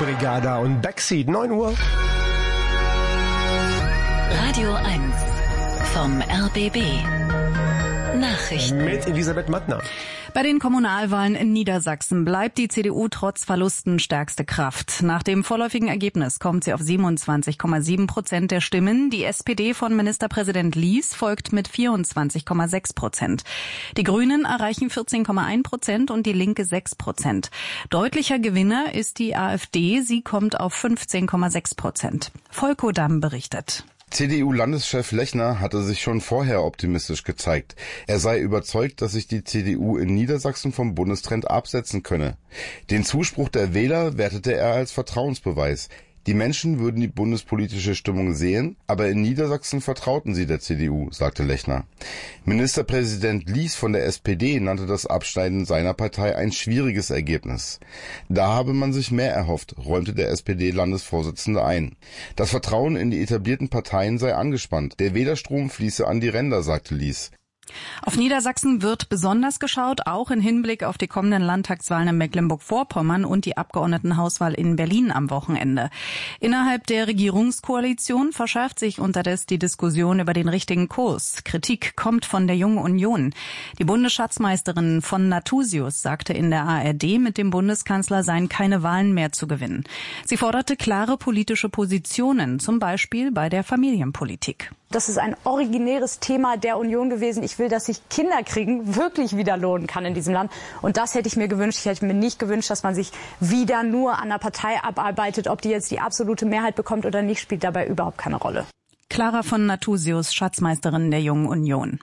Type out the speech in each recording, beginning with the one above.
Brigada und Backseat, 9 Uhr. Radio 1 vom RBB. Nachrichten. Mit Elisabeth Mattner. Bei den Kommunalwahlen in Niedersachsen bleibt die CDU trotz Verlusten stärkste Kraft. Nach dem vorläufigen Ergebnis kommt sie auf 27,7% der Stimmen. Die SPD von Ministerpräsident Lies folgt mit 24,6%. Die Grünen erreichen 14,1% und die Linke 6%. Deutlicher Gewinner ist die AfD. Sie kommt auf 15,6%. Volko Damm berichtet. CDU-Landeschef Lechner hatte sich schon vorher optimistisch gezeigt. Er sei überzeugt, dass sich die CDU in Niedersachsen vom Bundestrend absetzen könne. Den Zuspruch der Wähler wertete er als Vertrauensbeweis. Die Menschen würden die bundespolitische Stimmung sehen, aber in Niedersachsen vertrauten sie der CDU, sagte Lechner. Ministerpräsident Lies von der SPD nannte das Abschneiden seiner Partei ein schwieriges Ergebnis. Da habe man sich mehr erhofft, räumte der SPD-Landesvorsitzende ein. Das Vertrauen in die etablierten Parteien sei angespannt. Der Wählerstrom fließe an die Ränder, sagte Lies. Auf Niedersachsen wird besonders geschaut, auch in Hinblick auf die kommenden Landtagswahlen in Mecklenburg-Vorpommern und die Abgeordnetenhauswahl in Berlin am Wochenende. Innerhalb der Regierungskoalition verschärft sich unterdessen die Diskussion über den richtigen Kurs. Kritik kommt von der Jungen Union. Die Bundesschatzmeisterin von Nathusius sagte in der ARD, mit dem Bundeskanzler seien keine Wahlen mehr zu gewinnen. Sie forderte klare politische Positionen, zum Beispiel bei der Familienpolitik. Das ist ein originäres Thema der Union gewesen. Ich will, dass sich Kinderkriegen wirklich wieder lohnen kann in diesem Land. Und das hätte ich mir gewünscht. Ich hätte mir nicht gewünscht, dass man sich wieder nur an der Partei abarbeitet. Ob die jetzt die absolute Mehrheit bekommt oder nicht, spielt dabei überhaupt keine Rolle. Clara von Nathusius, Schatzmeisterin der Jungen Union.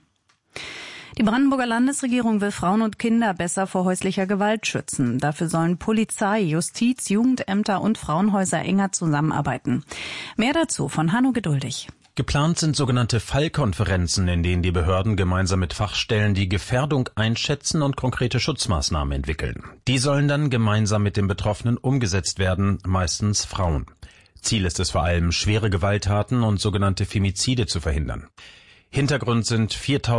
Die Brandenburger Landesregierung will Frauen und Kinder besser vor häuslicher Gewalt schützen. Dafür sollen Polizei, Justiz, Jugendämter und Frauenhäuser enger zusammenarbeiten. Mehr dazu von Hanno Geduldig. Geplant sind sogenannte Fallkonferenzen, in denen die Behörden gemeinsam mit Fachstellen die Gefährdung einschätzen und konkrete Schutzmaßnahmen entwickeln. Die sollen dann gemeinsam mit den Betroffenen umgesetzt werden, meistens Frauen. Ziel ist es vor allem, schwere Gewalttaten und sogenannte Femizide zu verhindern. Hintergrund sind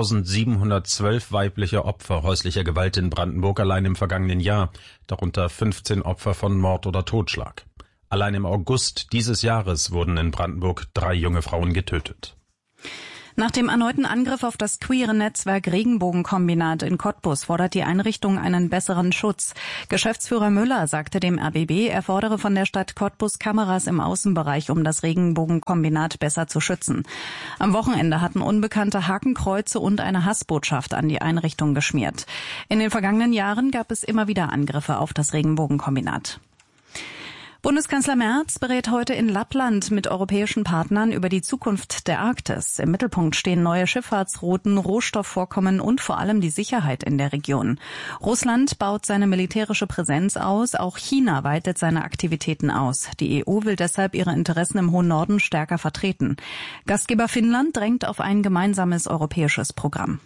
4.712 weibliche Opfer häuslicher Gewalt in Brandenburg allein im vergangenen Jahr, darunter 15 Opfer von Mord oder Totschlag. Allein im August dieses Jahres wurden in Brandenburg 3 junge Frauen getötet. Nach dem erneuten Angriff auf das queere Netzwerk Regenbogenkombinat in Cottbus fordert die Einrichtung einen besseren Schutz. Geschäftsführer Müller sagte dem RBB, er fordere von der Stadt Cottbus Kameras im Außenbereich, um das Regenbogenkombinat besser zu schützen. Am Wochenende hatten Unbekannte Hakenkreuze und eine Hassbotschaft an die Einrichtung geschmiert. In den vergangenen Jahren gab es immer wieder Angriffe auf das Regenbogenkombinat. Bundeskanzler Merz berät heute in Lappland mit europäischen Partnern über die Zukunft der Arktis. Im Mittelpunkt stehen neue Schifffahrtsrouten, Rohstoffvorkommen und vor allem die Sicherheit in der Region. Russland baut seine militärische Präsenz aus, auch China weitet seine Aktivitäten aus. Die EU will deshalb ihre Interessen im hohen Norden stärker vertreten. Gastgeber Finnland drängt auf ein gemeinsames europäisches Programm.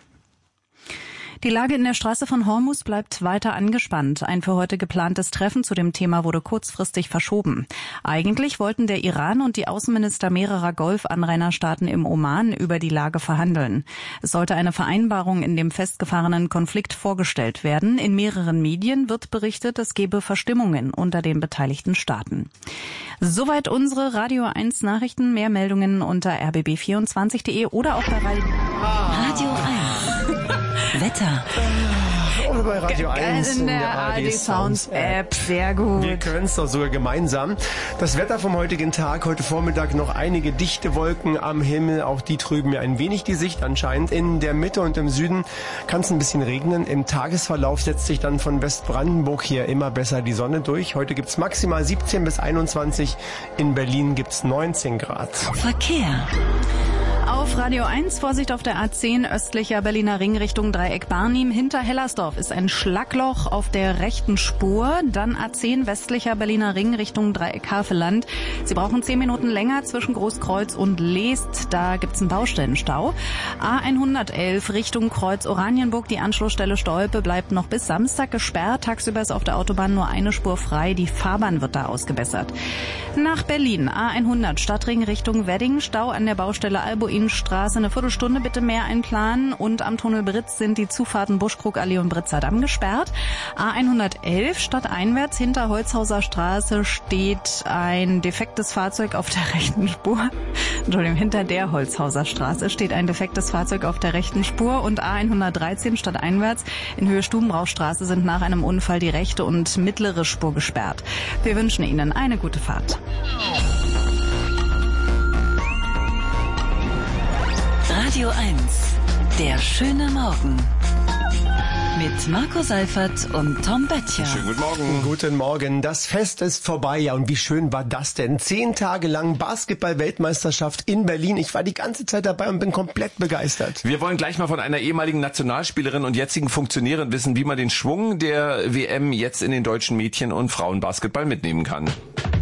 Die Lage in der Straße von Hormuz bleibt weiter angespannt. Ein für heute geplantes Treffen zu dem Thema wurde kurzfristig verschoben. Eigentlich wollten der Iran und die Außenminister mehrerer Golfanrainerstaaten im Oman über die Lage verhandeln. Es sollte eine Vereinbarung in dem festgefahrenen Konflikt vorgestellt werden. In mehreren Medien wird berichtet, es gebe Verstimmungen unter den beteiligten Staaten. Soweit unsere Radio 1 Nachrichten. Mehr Meldungen unter rbb24.de oder auch bei Radio 1. Wetter. Oder bei Radio 1 in der ARD Sounds App. Sehr gut. Wir können es doch sogar gemeinsam. Das Wetter vom heutigen Tag, heute Vormittag noch einige dichte Wolken am Himmel. Auch die trüben mir ein wenig die Sicht anscheinend. In der Mitte und im Süden kann es ein bisschen regnen. Im Tagesverlauf setzt sich dann von Westbrandenburg hier immer besser die Sonne durch. Heute gibt's maximal 17 bis 21. In Berlin gibt's 19 Grad. Verkehr. Auf Radio 1, Vorsicht auf der A10 östlicher Berliner Ring Richtung Dreieck Barnim. Hinter Hellersdorf ist ein Schlagloch auf der rechten Spur. Dann A10 westlicher Berliner Ring Richtung Dreieck Havelland. Sie brauchen 10 Minuten länger zwischen Großkreuz und Leest. Da gibt's einen Baustellenstau. A111 Richtung Kreuz Oranienburg. Die Anschlussstelle Stolpe bleibt noch bis Samstag gesperrt. Tagsüber ist auf der Autobahn nur eine Spur frei. Die Fahrbahn wird da ausgebessert. Nach Berlin A100 Stadtring Richtung Wedding. Stau an der Baustelle Albuin Weinstraße eine Viertelstunde bitte mehr einplanen und am Tunnel Britz sind die Zufahrten Buschkrugallee und Britzer Damm gesperrt. A111 stadteinwärts hinter Holzhauser Straße steht ein defektes Fahrzeug auf der rechten Spur. Entschuldigung, hinter der Holzhauser Straße steht ein defektes Fahrzeug auf der rechten Spur und A113 stadteinwärts in Höhe Stubenbrauchstraße sind nach einem Unfall die rechte und mittlere Spur gesperrt. Wir wünschen Ihnen eine gute Fahrt. Radio 1, der schöne Morgen. Mit Marco Seifert und Tom Böttcher. Schönen guten Morgen. Guten Morgen. Das Fest ist vorbei. Ja, und wie schön war das denn? 10 Tage lang Basketball-Weltmeisterschaft in Berlin. Ich war die ganze Zeit dabei und bin komplett begeistert. Wir wollen gleich mal von einer ehemaligen Nationalspielerin und jetzigen Funktionärin wissen, wie man den Schwung der WM jetzt in den deutschen Mädchen- und Frauenbasketball mitnehmen kann.